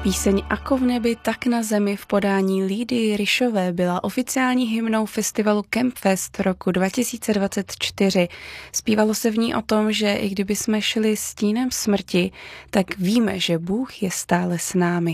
Píseň Ako v nebi, tak na zemi v podání Lídii Ryšové byla oficiální hymnou festivalu Campfest roku 2024. Zpívalo se v ní o tom, že i kdyby jsme šli stínem smrti, tak víme, že Bůh je stále s námi.